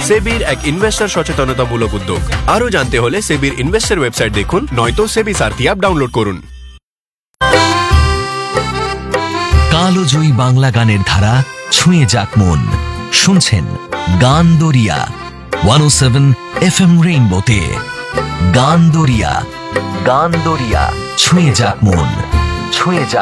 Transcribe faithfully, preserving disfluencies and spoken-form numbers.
সেবির এক ইনভেস্টর সচেতনতামূলক উদ্যোগ। আরো জানতে হলে সেবির ইনভেস্টর ওয়েবসাইট দেখুন, নয়তো সেবি সারথি অ্যাপ ডাউনলোড করুন। কালোজয়ী বাংলা গানের ধারা ছুঁয়ে যাক মন। শুনছেন গান দরিয়া ওয়ান ও সেভেন এফ এম রেইনবোতে। গান দরিয়া, গান দরিয়া ছুঁয়ে যাক মন, ছুঁয়ে যাক